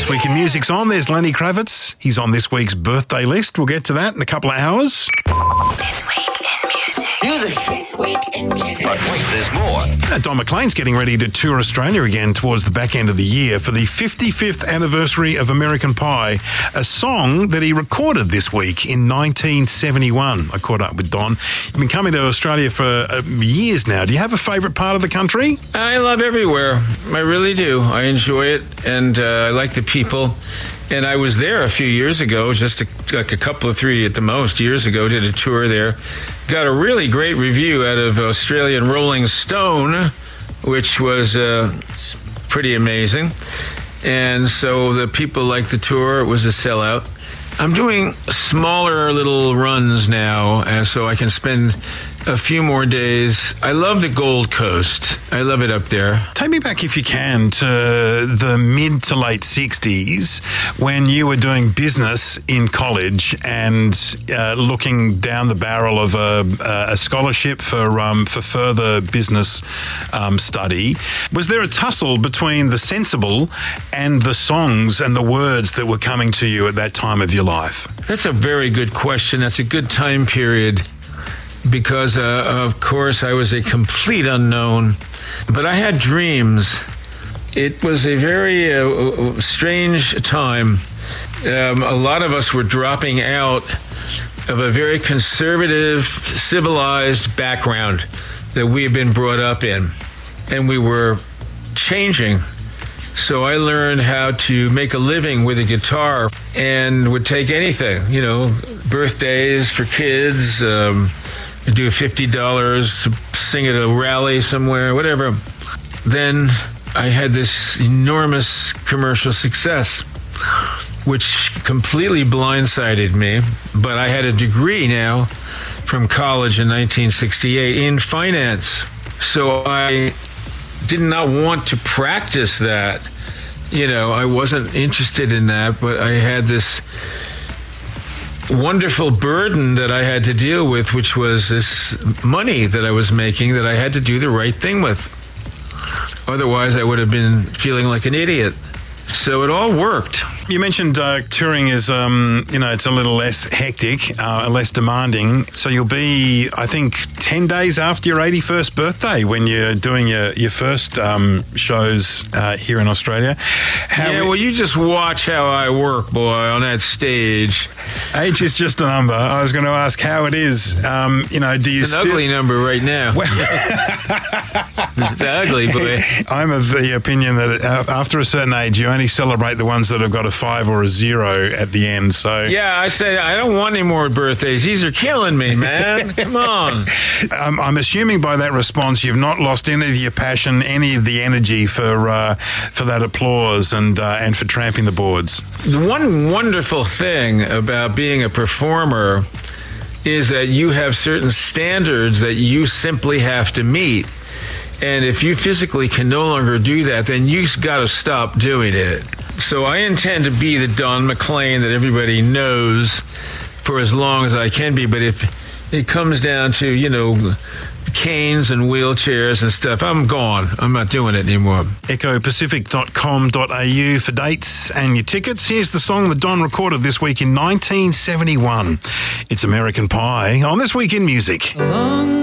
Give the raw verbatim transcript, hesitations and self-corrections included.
This Week in Music's on. There's Lenny Kravitz. He's on this week's birthday list. We'll get to that in a couple of hours. This Week in Music. Music. This Week in Music. But wait, there's more. Uh, Don McLean's getting ready to tour Australia again towards the back end of the year for the fifty-fifth anniversary of American Pie, a song that he recorded this week in nineteen seventy-one. I caught up with Don. You've been coming to Australia for uh, years now. Do you have a favourite part of the country? I love everywhere. I really do. I enjoy it, and uh, I like the people. And I was there a few years ago, just a, like a couple of three at the most years ago, did a tour there. Got a really great review out of Australian Rolling Stone, which was uh, pretty amazing. And so the people liked the tour. It was a sellout. I'm doing smaller little runs now, and so I can spend a few more days. I love the Gold Coast. I love it up there. Take me back, if you can, to the mid to late sixties when you were doing business in college and uh, looking down the barrel of a, a scholarship for um, for further business um, study. Was there a tussle between the sensible and the songs and the words that were coming to you at that time of your life? That's a very good question. That's a good time period. Because, uh, of course, I was a complete unknown, but I had dreams. It was a very uh, strange time. Um, a lot of us were dropping out of a very conservative, civilized background that we had been brought up in, and we were changing. So I learned how to make a living with a guitar and would take anything, you know, birthdays for kids, um, do fifty dollars, sing at a rally somewhere, whatever. Then I had this enormous commercial success, which completely blindsided me. But I had a degree now from college in nineteen sixty-eight in finance. So I did not want to practice that. You know, I wasn't interested in that, but I had this wonderful burden that I had to deal with, which was this money that I was making that I had to do the right thing with. Otherwise, I would have been feeling like an idiot. So it all worked. You mentioned uh, touring is, um, you know, it's a little less hectic, uh, less demanding. So you'll be, I think, ten days after your eighty-first birthday when you're doing your, your first um, shows uh, here in Australia. How yeah, well, you just watch how I work, boy, on that stage. Age is just a number. I was going to ask how it is. Um, you know, do you It's an still... ugly number right now. Well, it's ugly, boy. I'm of the opinion that uh, after a certain age, you only celebrate the ones that have got a five or a zero at the end. So yeah, I said I don't want any more birthdays. These are killing me, man. Come on. I'm, I'm assuming by that response, you've not lost any of your passion, any of the energy for uh, for that applause and uh, and for tramping the boards. The one wonderful thing about being a performer is that you have certain standards that you simply have to meet. And if you physically can no longer do that, then you've got to stop doing it. So I intend to be the Don McLean that everybody knows for as long as I can be. But if it comes down to, you know, canes and wheelchairs and stuff, I'm gone. I'm not doing it anymore. echo pacific dot com dot a u for dates and your tickets. Here's the song that Don recorded this week in nineteen seventy-one. It's American Pie on This Week in Music. Long